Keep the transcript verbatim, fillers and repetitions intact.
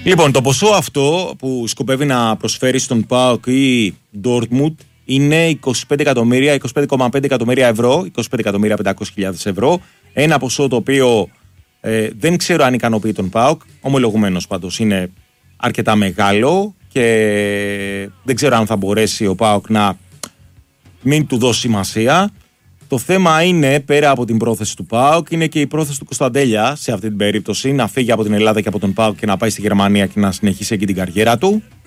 Λοιπόν, το ποσό αυτό που σκοπεύει να προσφέρει στον ΠΑΟΚ ή Dortmund είναι είκοσι πέντε εκατομμύρια, είκοσι πέντε κόμμα πέντε εκατομμύρια ευρώ, είκοσι πέντε εκατομμύρια πεντακόσιες χιλιάδες ευρώ. Ένα ποσό το οποίο ε, δεν ξέρω αν ικανοποιεί τον ΠΑΟΚ, ομολογουμένως πάντως είναι αρκετά μεγάλο και δεν ξέρω αν θα μπορέσει ο ΠΑΟΚ να μην του δώσει σημασία. Το θέμα είναι, πέρα από την πρόθεση του ΠΑΟΚ, είναι και η πρόθεση του Κωνσταντέλια σε αυτή την περίπτωση να φύγει από την Ελλάδα και από τον ΠΑΟΚ και να πάει στη Γερμανία και να συνεχίσει εκεί την καριέρα του.